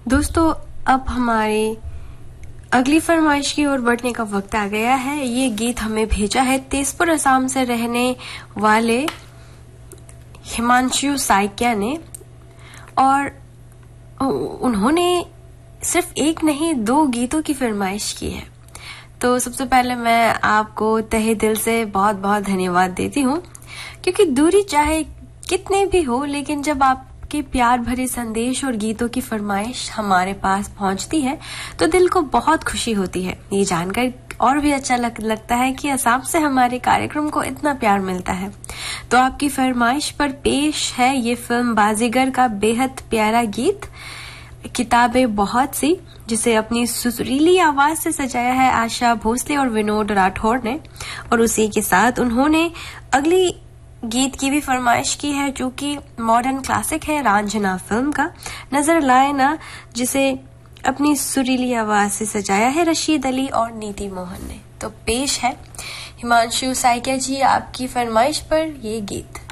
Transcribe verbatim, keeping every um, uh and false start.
दोस्तों, अब हमारी अगली फरमाइश की ओर बढ़ने का वक्त आ गया है। ये गीत हमें भेजा है तेजपुर असम से रहने वाले हिमांशु साइकिया ने, और उन्होंने सिर्फ एक नहीं दो गीतों की फरमाइश की है। तो सबसे पहले मैं आपको तहे दिल से बहुत बहुत धन्यवाद देती हूँ, क्योंकि दूरी चाहे कितनी भी हो, लेकिन जब आपके प्यार भरे संदेश और गीतों की फरमाइश हमारे पास पहुंचती है तो दिल को बहुत खुशी होती है। ये जानकर और भी अच्छा लग, लगता है कि असम से हमारे कार्यक्रम को इतना प्यार मिलता है। तो आपकी फरमाइश पर पेश है ये फिल्म बाजीगर का बेहद प्यारा गीत किताबें बहुत सी, जिसे अपनी सुरीली आवाज से सजाया है आशा भोसले और विनोद राठौर ने। और उसी के साथ उन्होंने अगली गीत की भी फरमाइश की है, जो कि मॉडर्न क्लासिक है रांझना फिल्म का नजर लाए ना, जिसे अपनी सुरीली आवाज से सजाया है रशीद अली और नीति मोहन ने। तो पेश है हिमांशु साइकिया जी आपकी फरमाइश पर ये गीत।